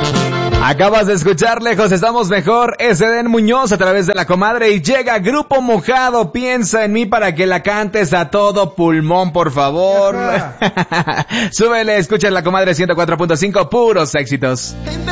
Acabas de escuchar Lejos Estamos Mejor, es Eden Muñoz a través de La Comadre y llega Grupo Mojado, Piensa en mí para que la cantes a todo pulmón, por favor. Súbele, escucha La Comadre 104.5, puros éxitos.